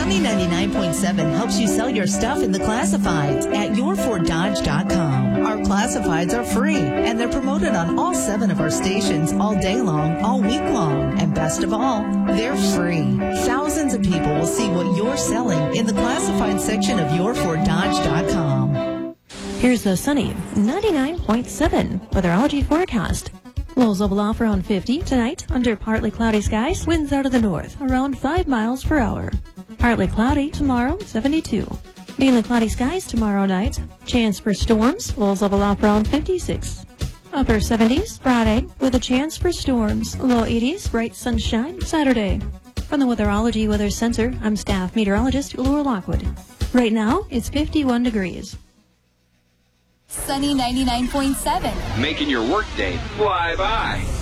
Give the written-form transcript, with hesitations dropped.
Sunny 99.7 helps you sell your stuff in the classifieds at yourforddodge.com. Our classifieds are free, and they're promoted on all 7 of our stations all day long, all week long. And best of all, they're free. Thousands of people will see what you're selling in the classified section of yourforddodge.com. Here's the sunny 99.7 weatherology forecast. Lows level off around 50 tonight under partly cloudy skies. Winds out of the north around 5 miles per hour. Partly cloudy tomorrow, 72. Mainly cloudy skies tomorrow night. Chance for storms. Lows level off around 56. Upper 70s Friday with a chance for storms. Low 80s, bright sunshine Saturday. From the Weatherology Weather Center, I'm staff meteorologist Laura Lockwood. Right now, it's 51 degrees. Sunny 99.7. Making your workday fly by.